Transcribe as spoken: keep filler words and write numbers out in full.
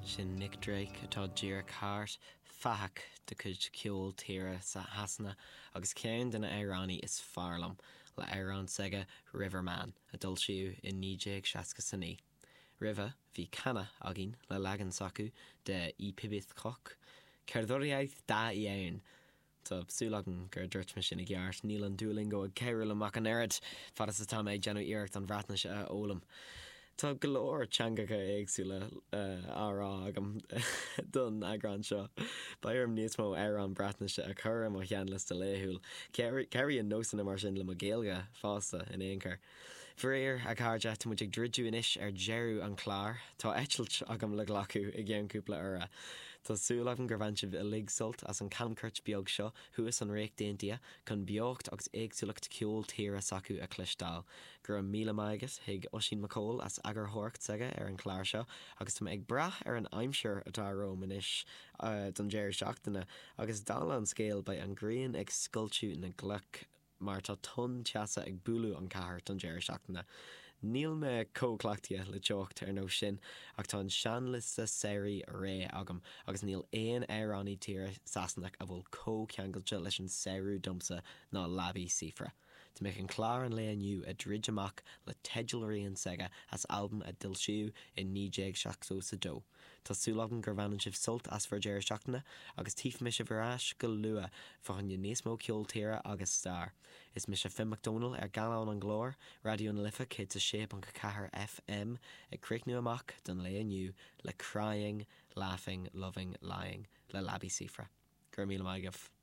Sin Nick Drake atá dír cáirt fahach de chuid ceol tíre sa hasanna agus céan duna éireánnaí is fearlam le éireán saige Riverman a dul siú in nídéag seasca sanní. River bhí canna agin le legan sacu de í pibith coch, ceirdoriaeth da i éin. Tá súlagan gur dúirt me sin i gceart níl an dúling go a ceiril amach an aird fad is atá méid genú iirecht an bhreatna se a ólam. Tá golóir teangacha éagsúla árá agam don agran seo. Bairm níos mó ar an bratnaise a chur am cheanlas de léthúil. Ceirí an nósanna mar sin le mo géalga fásta in éoncar. Bhréir a cáirde tá muid ag dridú inis ar jeú an chláir, tá eitlilt agam le glacu i ggéanúpla ura. Tá súlagan gur bhain sibh i ligsult as an camcuirt beag seo thuas an réic daontia chun beocht agus éagsúlacht ceol tíre sacu a clistáil. Gur an míle maigas hiag Oisín McCall as agur thuircht saige ar an chláir seo, agus tá ag brath ar an aimseir atá róm inis uh, don déir seachtainna, agus dála an scéal ba an gríon ag scultú na gluc mar tá tun teasa ag búlú an cahart don déir seachtainna. Níl me cóclaachtia le teocht ar nó sin ach tá an seanlas sa séirí ré agam agus níl éon éireánnaí tíre sasannach a bhfuil cóceangailte leis an séirú dumsa ná labí sifra. Tá mé an chlár an léaniu a drid amach le teidilíon saige as albumm a dilsiú in nídéag seachú sa dó. Tá súlagan gur bhanan sibh sult as for déir seachtainna agus tíf me se bhrás go lua fáin níos mó ceol tíre agus star. Is me se Finn McDonald ar galán an glór, radio na lifa cé a shape an cahar F M ag cricnú amach don léaniu le crying, laughing, loving, lying le labí sifra. Gur míle maigah.